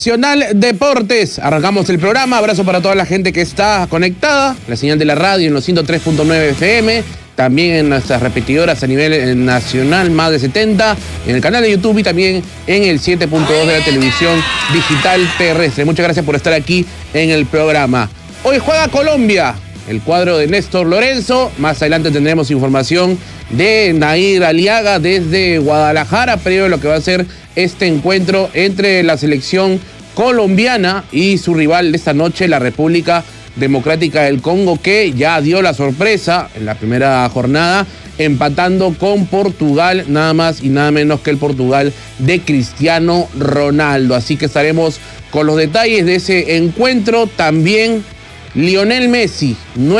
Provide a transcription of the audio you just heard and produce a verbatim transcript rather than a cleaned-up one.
Nacional Deportes, arrancamos el programa, abrazo para toda la gente que está conectada, la señal de la radio en los ciento tres punto nueve F M, también en nuestras repetidoras a nivel nacional, más de setenta, en el canal de YouTube y también en el siete punto dos de la televisión digital terrestre. Muchas gracias por estar aquí en el programa. Hoy juega Colombia, el cuadro de Néstor Lorenzo, más adelante tendremos información de Nair Aliaga desde Guadalajara, previo a lo que va a ser este encuentro entre la selección colombiana y su rival de esta noche, la República Democrática del Congo, que ya dio la sorpresa en la primera jornada, empatando con Portugal, nada más y nada menos que el Portugal de Cristiano Ronaldo. Así que estaremos con los detalles de ese encuentro. También Lionel Messi,